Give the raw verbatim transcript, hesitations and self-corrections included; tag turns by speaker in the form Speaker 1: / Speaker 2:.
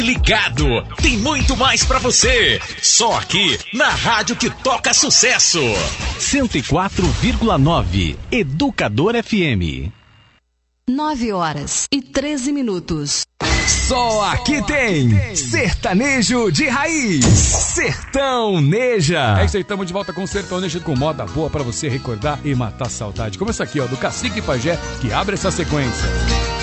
Speaker 1: Ligado, tem muito mais pra você. Só aqui na rádio que toca sucesso.
Speaker 2: cento e quatro vírgula nove Educador F M.
Speaker 3: Nove horas e treze minutos.
Speaker 2: Só aqui tem sertanejo de raiz. Sertão Neja.
Speaker 4: É isso aí, estamos de volta com o Sertanejo com moda boa pra você recordar e matar saudade. Começa aqui, ó, do Cacique Pajé, que abre essa sequência.